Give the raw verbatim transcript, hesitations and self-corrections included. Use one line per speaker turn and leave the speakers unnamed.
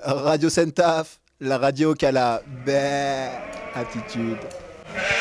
Radio Sentaf, la radio qui a la belle attitude.